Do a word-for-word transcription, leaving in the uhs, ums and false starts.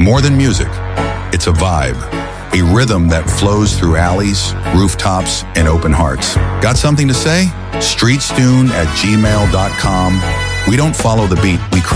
more than music. It's a vibe, a rhythm that flows through alleys, rooftops, and open hearts. Got something to say? streetstune at gmail dot com. We don't follow the beat, we create